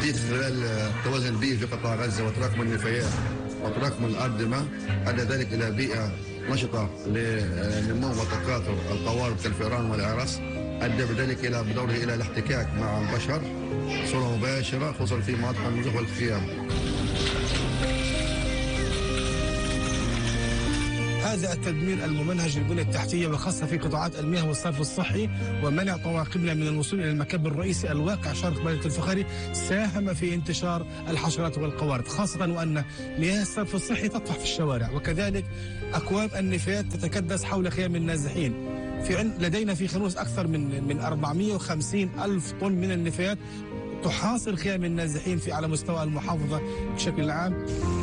الحديث خلال التوازن البيئي في قطاع غزة وتراكم النفايات وتراكم الأردمة أدى ذلك إلى بيئة نشطة لنمو وتكاثر القوارض كالفئران والعرس، أدى بذلك بدوره إلى الاحتكاك مع البشر بصورة مباشرة خصوصا في مناطق النزوح والخيام. هذا التدمير الممنهج للبنية التحتية وخاصة في قطاعات المياه والصرف الصحي ومنع طواقمنا من الوصول إلى المكب الرئيسي الواقع شرق بلدة الفخري ساهم في انتشار الحشرات والقوارض، خاصة وأن مياه الصرف الصحي تطفح في الشوارع، وكذلك أكواب النفايات تتكدس حول خيام النازحين. لدينا في خنوس أكثر من 450 ألف طن من النفايات تحاصر خيام النازحين على مستوى المحافظة بشكل عام.